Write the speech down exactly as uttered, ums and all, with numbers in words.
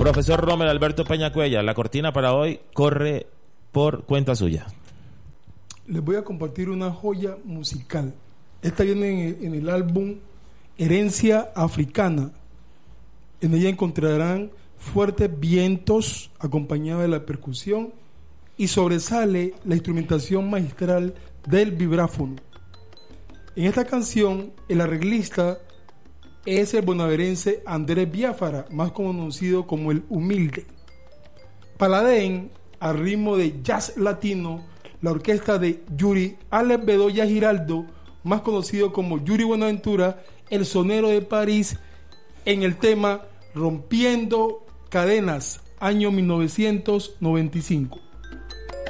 Profesor Rommel Alberto Peñacuella, la cortina para hoy corre por cuenta suya. Les voy a compartir una joya musical. Esta viene en el, en el álbum Herencia Africana. En ella encontrarán fuertes vientos acompañados de la percusión y sobresale la instrumentación magistral del vibráfono. En esta canción, el arreglista es el bonaerense Andrés Biafara, más conocido como el Humilde. Paladén, al ritmo de jazz latino, la orquesta de Yuri Alex Bedoya Giraldo, más conocido como Yuri Buenaventura, el sonero de París, en el tema Rompiendo Cadenas, año mil novecientos noventa y cinco.